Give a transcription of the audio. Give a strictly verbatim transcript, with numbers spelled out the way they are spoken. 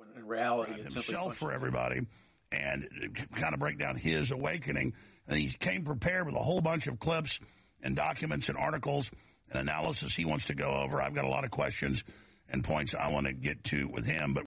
when in reality it's himself for everybody and kind of break down his awakening. And he came prepared with a whole bunch of clips and documents and articles and analysis he wants to go over. I've got a lot of questions and points I want to get to with him, but